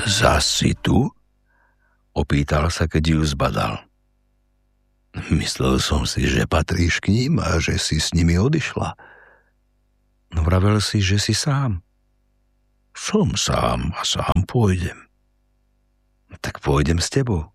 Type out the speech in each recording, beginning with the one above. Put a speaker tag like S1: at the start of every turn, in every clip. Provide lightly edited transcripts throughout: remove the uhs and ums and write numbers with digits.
S1: Zas si tu? Opýtal sa, keď ju zbadal. Myslel som si, že patríš k ním a že si s nimi odišla. No vravel si, že si sám. Som sám a sám pôjdem. Tak pôjdem s tebou.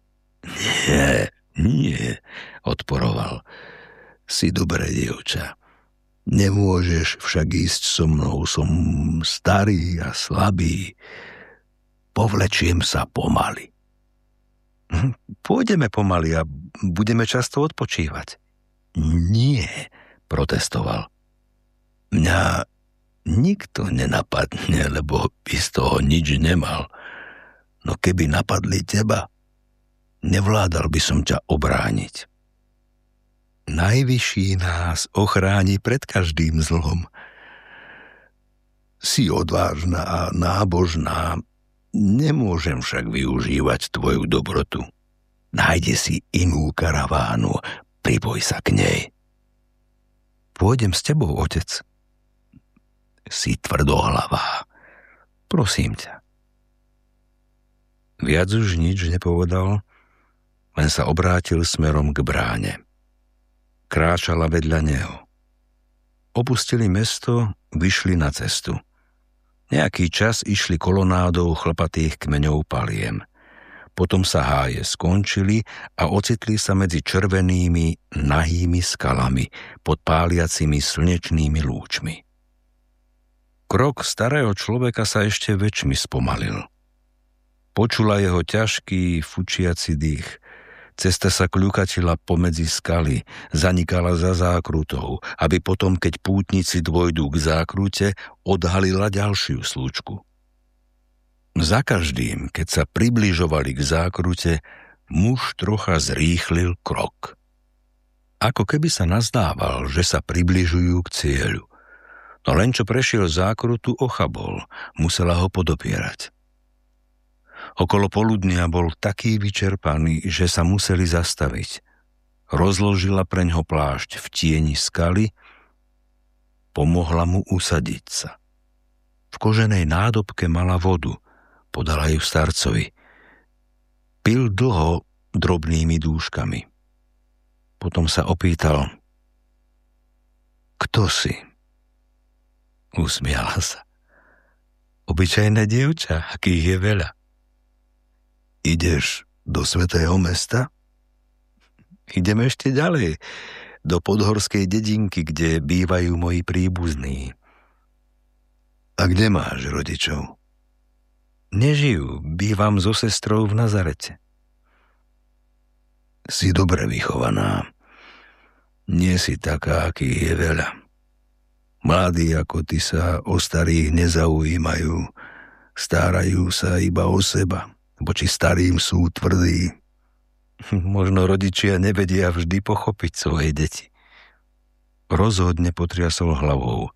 S1: Nie, odporoval. Si dobré dievča. Nemôžeš však ísť so mnou, som starý a slabý. Povlečiem sa pomaly. Pôjdeme pomaly a budeme často odpočívať. Nie, protestoval. Mňa nikto nenapadne, lebo by z toho nič nemal. No keby napadli teba, nevládal by som ťa obrániť. Najvyšší nás ochráni pred každým zlom. Si odvážna a nábožná, nemôžem však využívať tvoju dobrotu. Nájde si inú karavánu, pripoj sa k nej. Pôjdem s tebou, otec. Si tvrdohlavá. Prosím ťa. Viac už nič nepovedal, len sa obrátil smerom k bráne. Kráčala vedľa neho. Opustili mesto, vyšli na cestu. Nejaký čas išli kolonádou chlpatých kmeňov paliem. Potom sa háje skončili a ocitli sa medzi červenými, nahými skalami pod páliacimi slnečnými lúčmi. Krok starého človeka sa ešte väčšmi spomalil. Počula jeho ťažký, fučiaci dých. Cesta sa kľukatila pomedzi skaly, zanikala za zákrutou, aby potom, keď pútnici dôjdu k zákrute, odhalila ďalšiu slúčku. Za každým, keď sa približovali k zákrute, muž trocha zrýchlil krok. Ako keby sa nazdával, že sa približujú k cieľu. No len čo prešiel zákrutu, ochabol, musela ho podopierať. Okolo poludnia bol taký vyčerpaný, že sa museli zastaviť. Rozložila preňho plášť v tieni skaly, pomohla mu usadiť sa. V koženej nádobke mala vodu, podala ju starcovi. Pil dlho drobnými dúškami. Potom sa opýtal: Kto si? Usmiala sa. Obyčajné dievča, akých je veľa. Ideš do svätého mesta? Ideme ešte ďalej, do podhorskej dedinky, kde bývajú moji príbuzní. A kde máš rodičov? Nežijú, bývam so sestrou v Nazarete. Si dobre vychovaná. Nie si taká, akých je veľa. Mladí ako ty sa o starých nezaujímajú, starajú sa iba o seba. Voči starým sú tvrdí. Možno rodičia nevedia vždy pochopiť svoje deti. Rozhodne potriasol hlavou.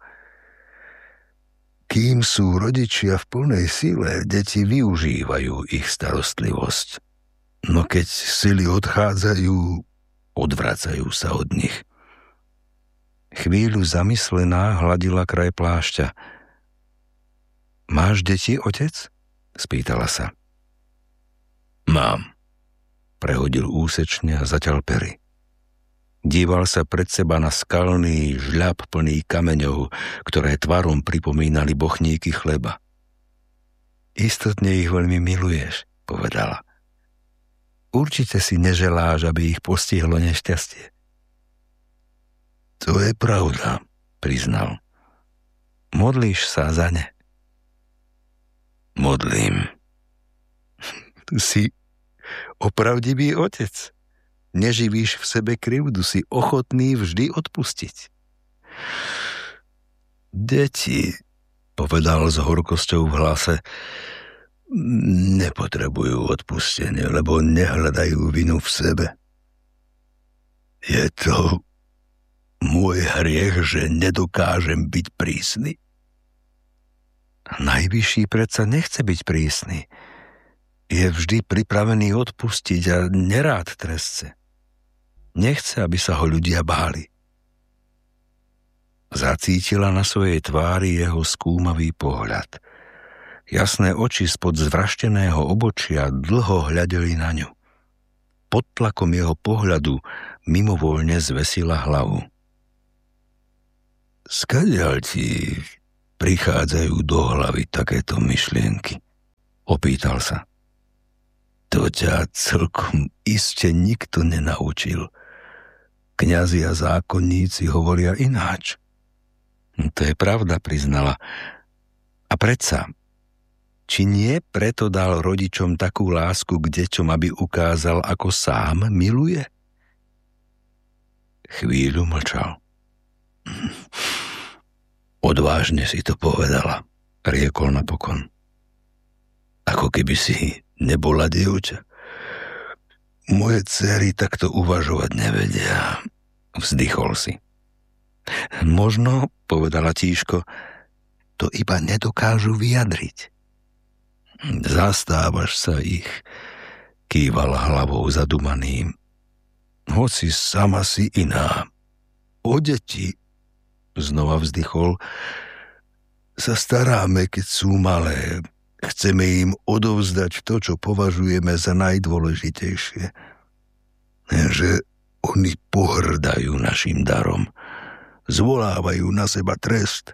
S1: Kým sú rodičia v plnej sile, deti využívajú ich starostlivosť. No keď sily odchádzajú, odvracajú sa od nich. Chvíľu zamyslená hladila kraj plášťa. Máš deti, otec? Spýtala sa. Mám, prehodil úsečne a zaťal pery. Díval sa pred seba na skalný žľab plný kameňov, ktoré tvarom pripomínali bochníky chleba. Istotne ich veľmi miluješ, povedala. Určite si neželáš, aby ich postihlo nešťastie. To je pravda, priznal. Modlíš sa za ne? Modlím. Si opravdivý otec. Neživíš v sebe krivdu, si ochotný vždy odpustiť. Deti, povedal s horkosťou v hlase, nepotrebujú odpustenie, lebo nehľadajú vinu v sebe. Je to môj hriech, že nedokážem byť prísny? Najvyšší predsa nechce byť prísny. Je vždy pripravený odpustiť a nerád trestce. Nechce, aby sa ho ľudia báli. Zacítila na svojej tvári jeho skúmavý pohľad. Jasné oči spod zvrašteného obočia dlho hľadeli na ňu. Pod tlakom jeho pohľadu mimovoľne zvesila hlavu. Skadiaľ ti prichádzajú do hlavy takéto myšlienky? Opýtal sa. To ťa celkom iste nikto nenaučil. Kňazi a zákonníci hovoria ináč. To je pravda, priznala. A predsa, či nie preto dal rodičom takú lásku k deťom, aby ukázal, ako sám miluje? Chvíľu mlčal. Odvážne si to povedala, riekol napokon. Ako keby si nebola dievča. Moje dcery takto uvažovať nevedia. Vzdychol si. Možno, povedala tížko, to iba nedokážu vyjadriť. Zastávaš sa ich, kýval hlavou zadumaným. Hoci sama si iná. O deti, znova vzdychol, sa staráme, keď sú malé. Chceme im odovzdať to, čo považujeme za najdôležitejšie. Že oni pohrdajú našim darom. Zvolávajú na seba trest.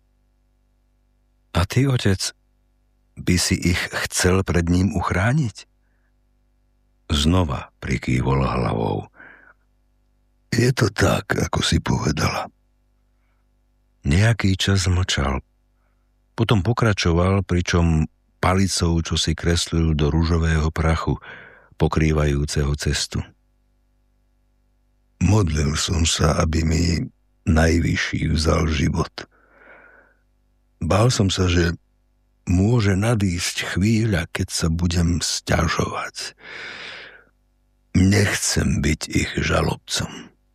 S1: A ty, otec, by si ich chcel pred ním uchrániť? Znova prikývol hlavou. Je to tak, ako si povedala. Nejaký čas mlčal. Potom pokračoval, pričom palicou, čo si kreslil do ružového prachu, pokrývajúceho cestu. Modlil som sa, aby mi najvyšší vzal život. Bál som sa, že môže nadísť chvíľa, keď sa budem sťažovať. Nechcem byť ich žalobcom.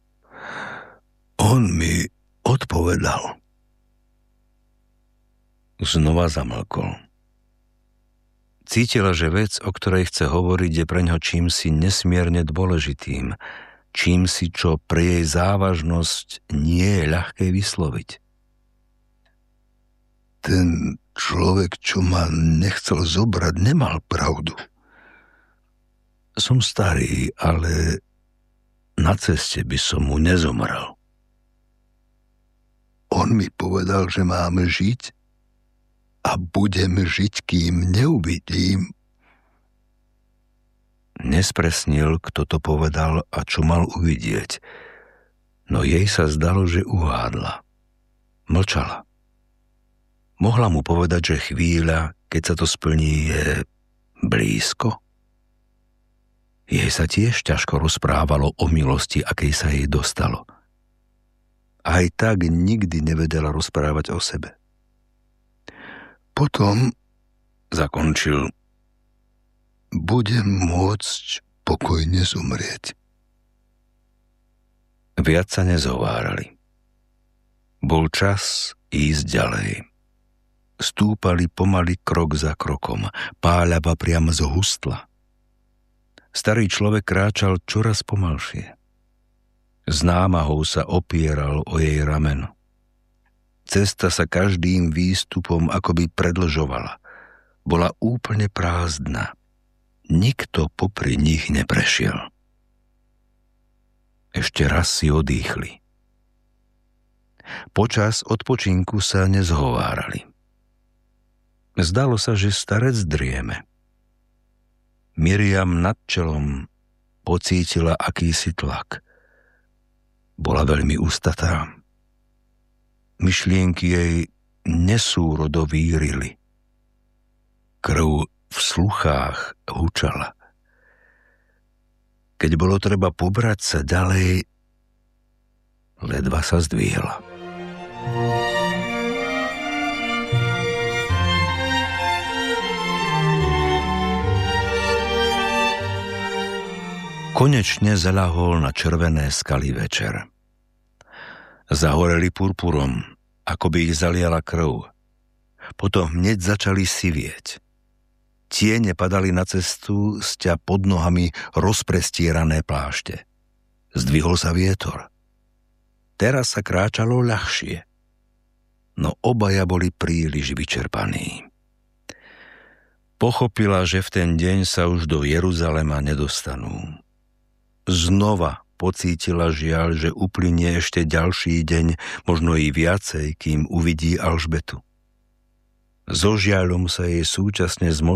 S1: On mi odpovedal. Znova zamlkol. Cítila, že vec, o ktorej chce hovoriť, je preňho čímsi nesmierne dôležitým, čímsi, čo pre jej závažnosť nie je ľahké vysloviť. Ten človek, čo ma nechcel zobrať, nemal pravdu. Som starý, ale na ceste by som mu nezomrel. On mi povedal, že mám žiť a budem žiť, kým neuvidím. Nespresnil, kto to povedal a čo mal uvidieť, no jej sa zdalo, že uhádla. Mlčala. Mohla mu povedať, že chvíľa, keď sa to splní, je blízko? Jej sa tiež ťažko rozprávalo o milosti, akej sa jej dostalo. Aj tak nikdy nevedela rozprávať o sebe. Potom zakončil, budem môcť pokojne zomrieť. Viac sa nezhovárali. Bol čas ísť ďalej. Stúpali pomaly krok za krokom. Páľava priam zhustla. Starý človek kráčal čoraz pomalšie. S námahou sa opieral o jej rameno. Cesta sa každým výstupom akoby predlžovala. Bola úplne prázdna. Nikto popri nich neprešiel. Ešte raz si odýchli. Počas odpočinku sa nezhovárali. Zdalo sa, že starec drieme. Miriam nad čelom pocítila akýsi tlak. Bola veľmi ustatá. Myšlienky jej nesúrodo vírili. Krv v sluchách hučala. Keď bolo treba pobrať sa ďalej, ledva sa zdvihla. Konečne zaľahol na červené skaly večer. Zahoreli purpurom, ako by ich zaliala krv. Potom hneď začali sivieť. Tiene padali na cestu, sťa pod nohami rozprestierané plášte. Zdvihol sa vietor. Teraz sa kráčalo ľahšie, no obaja boli príliš vyčerpaní. Pochopila, že v ten deň sa už do Jeruzalema nedostanú. Znova pocítila žiaľ, že uplynie ešte ďalší deň, možno i viacej, kým uvidí Alžbetu. So žiaľom sa jej súčasne